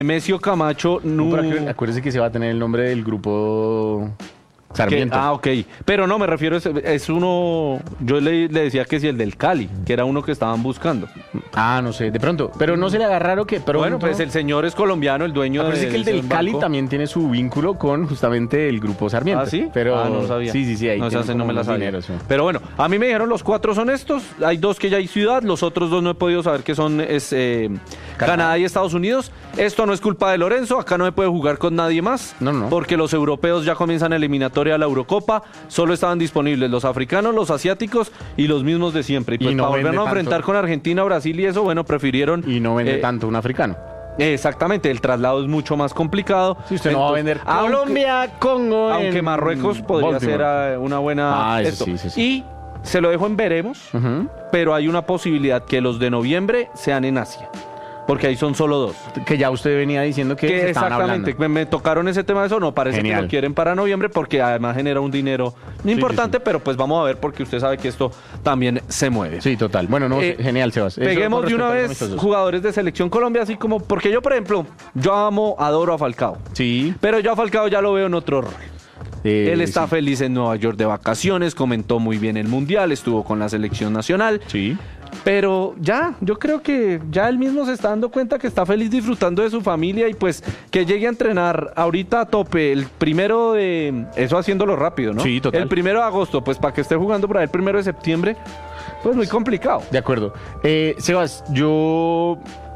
Nemesio Camacho, no. Acuérdese que se va a tener el nombre del grupo Sarmiento. Ok. Pero no, me refiero, es uno, yo le decía que si el del Cali, que era uno que estaban buscando. No sé, de pronto. Pero no se le haga raro que pronto... Bueno, pues el señor es colombiano, el dueño de... Parece que el del Cali también tiene su vínculo con justamente el grupo Sarmiento. ¿Ah, sí? Pero no sabía. Sí, ahí no, tienen no me la como sabía. dinero, sí. Pero bueno, a mí me dijeron los 4 son estos. Hay 2 que ya hay ciudad, los otros 2 no he podido saber que son Canadá y Estados Unidos. Esto no es culpa de Lorenzo, acá no se puede jugar con nadie más. No. Porque los europeos ya comienzan eliminatoria a la Eurocopa. Solo estaban disponibles los africanos, los asiáticos y los mismos de siempre. Y pues no para volvernos a enfrentar con Argentina, Brasil y eso, bueno, prefirieron... Y no vende tanto un africano. Exactamente, el traslado es mucho más complicado. Si usted no va a vender Colombia, Congo... Aunque Marruecos podría ser una buena... Eso sí. Y se lo dejo en veremos, pero hay una posibilidad que los de noviembre sean en Asia. Porque ahí son solo 2. Que ya usted venía diciendo que se estaban exactamente, hablando. me tocaron ese tema de eso, no, parece Genial. que lo quieren para noviembre porque además genera un dinero importante, pero pues vamos a ver porque usted sabe que esto también se mueve. Sí, total. Bueno, genial, Sebas. Peguemos de una vez jugadores de Selección Colombia, así como, porque yo, por ejemplo, adoro a Falcao. Sí. Pero yo a Falcao ya lo veo en otro rol. Él está feliz en Nueva York de vacaciones, comentó muy bien el Mundial, estuvo con la Selección Nacional. Sí. Pero yo creo que ya él mismo se está dando cuenta que está feliz disfrutando de su familia y pues que llegue a entrenar ahorita a tope el 1 de... Eso haciéndolo rápido, ¿no? Sí, total. El 1 de agosto, pues para que esté jugando por ahí el 1 de septiembre, pues muy complicado. De acuerdo. Sebas, yo...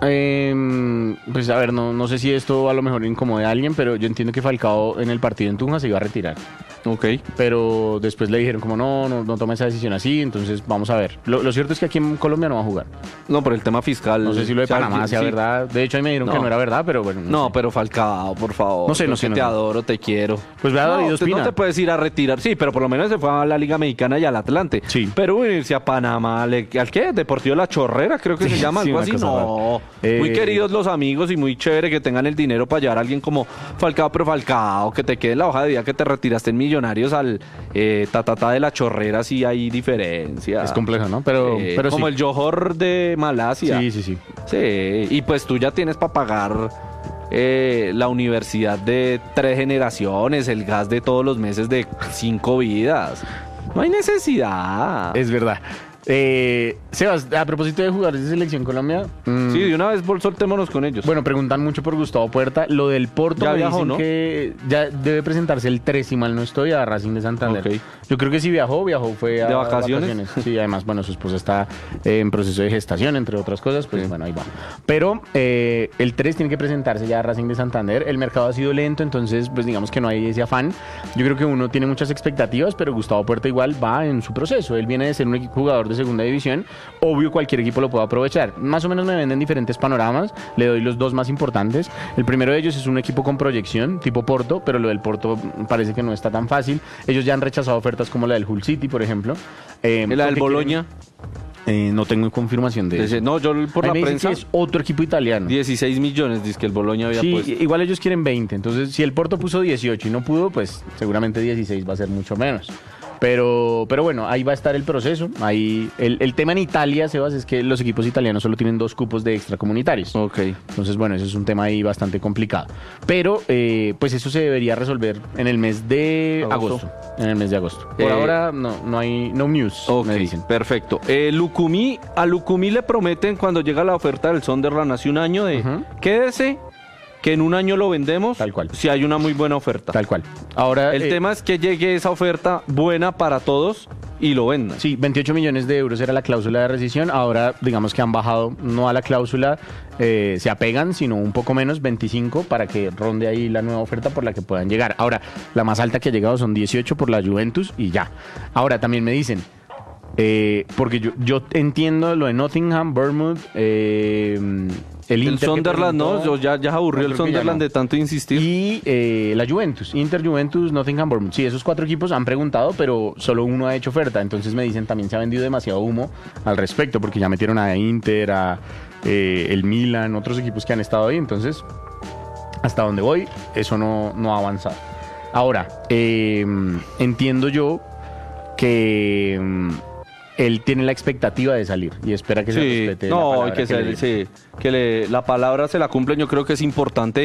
pues a ver, no sé si esto a lo mejor incomode a alguien, pero yo entiendo que Falcao en el partido en Tunja se iba a retirar. Ok. Pero después le dijeron como no tome esa decisión así, entonces vamos a ver. Lo cierto es que aquí en Colombia no va a jugar. No, por el tema fiscal. No sé si lo de Panamá sea verdad. De hecho, ahí me dijeron que no era verdad, pero bueno. No, pero Falcao, por favor. No sé. Te adoro, te quiero. Pues ve a David Ospina. No te puedes ir a retirar. Sí, pero por lo menos se fue a la Liga Mexicana y al Atlante. Sí. Pero irse a Panamá, ¿al qué? Deportivo La Chorrera, creo que se llama, algo así. No. Muy queridos los amigos y muy chévere que tengan el dinero para llevar a alguien como Falcao, pero Falcao, que te quede en la hoja de vida que te retiraste en Millonarios al de La Chorrera, sí hay diferencia. Es complejo, ¿no? Pero como sí. el Johor de Malasia. Sí. Sí, y pues tú ya tienes para pagar la universidad de 3 generaciones, el gas de todos los meses de 5 vidas. No hay necesidad. Es verdad. Sebas, a propósito de jugadores de Selección Colombia... Sí, de una vez soltémonos con ellos. Bueno, preguntan mucho por Gustavo Puerta. Lo del Porto ya me viajó, dicen ¿no? que ya debe presentarse el 3, si mal no estoy, a Racing de Santander. Okay. Yo creo que sí viajó fue a ¿De vacaciones? Sí, además, bueno, su esposa está en proceso de gestación, entre otras cosas, pues bueno, ahí va. Pero el 3 tiene que presentarse ya a Racing de Santander. El mercado ha sido lento, entonces pues digamos que no hay ese afán. Yo creo que uno tiene muchas expectativas, pero Gustavo Puerta igual va en su proceso. Él viene de ser un jugador de segunda división. Obvio, cualquier equipo lo puede aprovechar. Más o menos me venden diferentes panoramas. Le doy los 2 más importantes. El primero de ellos es un equipo con proyección, tipo Porto, pero lo del Porto parece que no está tan fácil. Ellos ya han rechazado ofertas como la del Hull City, por ejemplo. ¿La del Bologna? No tengo confirmación de eso. No, yo por la prensa... Que es otro equipo italiano. 16 millones, dice que el Bologna había puesto. Igual ellos quieren 20. Entonces, si el Porto puso 18 y no pudo, pues seguramente 16 va a ser mucho menos. Pero bueno, ahí va a estar el proceso. Ahí el tema en Italia, Sebas, es que los equipos italianos solo tienen 2 cupos de extracomunitarios. Ok. Entonces, bueno, eso es un tema ahí bastante complicado. Pero, pues eso se debería resolver en el mes de agosto. En el mes de agosto. Por ahora no hay news, me dicen. Perfecto. A Lucumí le prometen cuando llega la oferta del Sunderland hace un año de quédese, que en un año lo vendemos. Tal cual. Si hay una muy buena oferta. Tal cual. Ahora el tema es que llegue esa oferta buena para todos y lo vendan. Sí, 28 millones de euros era la cláusula de rescisión. Ahora, digamos que han bajado no a la cláusula, se apegan, sino un poco menos, 25, para que ronde ahí la nueva oferta por la que puedan llegar. Ahora, la más alta que ha llegado son 18 por la Juventus y ya. Ahora, también me dicen, porque yo entiendo lo de Nottingham, Bournemouth, el Sunderland, ¿no? Ya aburrió el Sunderland de tanto insistir. Y la Juventus, Juventus, Nottingham, Bournemouth. Sí, esos 4 equipos han preguntado, pero solo uno ha hecho oferta. Entonces me dicen, también se ha vendido demasiado humo al respecto, porque ya metieron a Inter, a el Milan, otros equipos que han estado ahí. Entonces, hasta donde voy, eso no ha avanzado. Ahora, entiendo yo que él tiene la expectativa de salir y espera que se respete la palabra la palabra se la cumplen. Yo creo que es importante